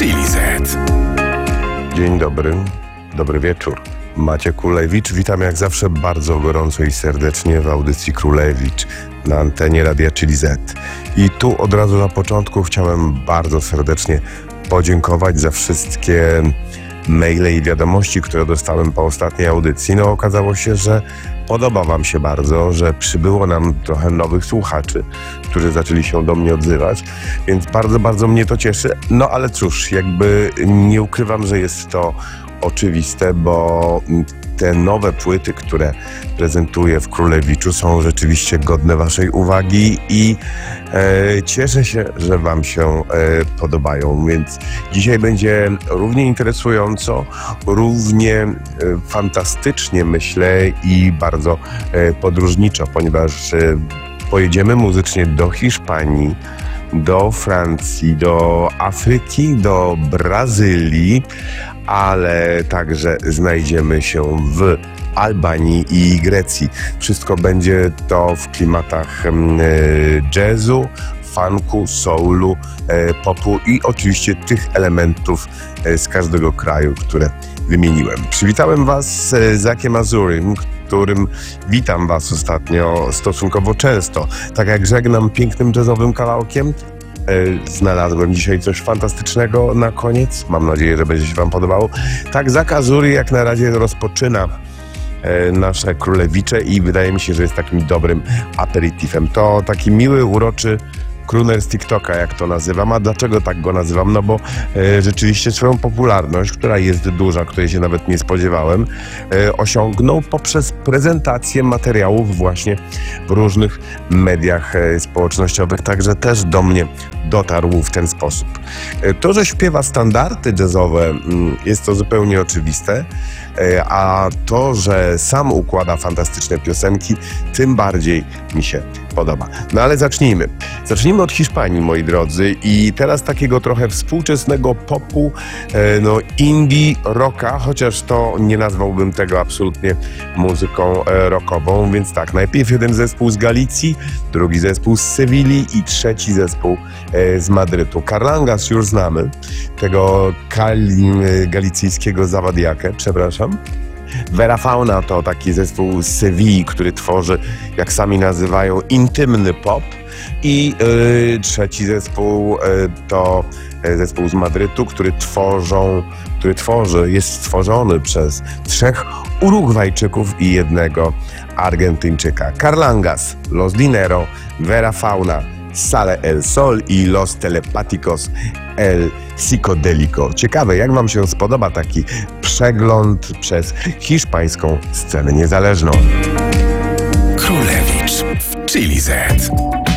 Chili Z. Dzień dobry, dobry wieczór. Maciek Królewicz, witam jak zawsze bardzo gorąco i serdecznie w audycji Królewicz na antenie Radia Chili Z. I tu od razu na początku chciałem bardzo serdecznie podziękować za wszystkie maile i wiadomości, które dostałem po ostatniej audycji. No okazało się, że podoba wam się bardzo, że przybyło nam trochę nowych słuchaczy, którzy zaczęli się do mnie odzywać, więc bardzo, bardzo mnie to cieszy. No ale cóż, jakby nie ukrywam, że jest to oczywiste, bo te nowe płyty, które prezentuję w Królewiczu, są rzeczywiście godne waszej uwagi i cieszę się, że wam się podobają, więc dzisiaj będzie równie interesująco, równie fantastycznie, myślę, i bardzo podróżniczo, ponieważ pojedziemy muzycznie do Hiszpanii, do Francji, do Afryki, do Brazylii, ale także znajdziemy się w Albanii i Grecji. Wszystko będzie to w klimatach jazzu, funku, soulu, popu i oczywiście tych elementów z każdego kraju, które wymieniłem. Przywitałem was z Zakiem Azurim, którym witam was ostatnio stosunkowo często. Tak jak żegnam pięknym jazzowym kawałkiem, znalazłem dzisiaj coś fantastycznego na koniec. Mam nadzieję, że będzie się wam podobało. Tak, Zak Azuri jak na razie rozpoczyna nasze Królewicze i wydaje mi się, że jest takim dobrym aperitifem. To taki miły, uroczy crooner z TikToka, jak to nazywam. A dlaczego tak go nazywam? No bo rzeczywiście swoją popularność, która jest duża, której się nawet nie spodziewałem, osiągnął poprzez prezentację materiałów właśnie w różnych mediach społecznościowych, także też do mnie dotarł w ten sposób. To, że śpiewa standardy jazzowe, jest to zupełnie oczywiste, a to, że sam układa fantastyczne piosenki, tym bardziej mi się podoba. No ale zacznijmy. Zacznijmy od Hiszpanii, moi drodzy, i teraz takiego trochę współczesnego popu, no indie rocka, chociaż to nie nazwałbym tego absolutnie muzyką rockową, więc tak, najpierw jeden zespół z Galicji, drugi zespół z Sewilli i trzeci zespół z Madrytu. Carlangas już znamy, tego galicyjskiego zawadiakę, przepraszam. Vera Fauna to taki zespół z Sewilli, który tworzy, jak sami nazywają, intymny pop. I trzeci zespół to zespół z Madrytu, jest stworzony przez 3 Urugwajczyków i 1 Argentyńczyka. Carlangas, Los Dinero, Vera Fauna, Sale el Sol i Los Telepáticos el Psicodélico. Ciekawe, jak wam się spodoba taki przegląd przez hiszpańską scenę niezależną. Królewicz w Chili Z.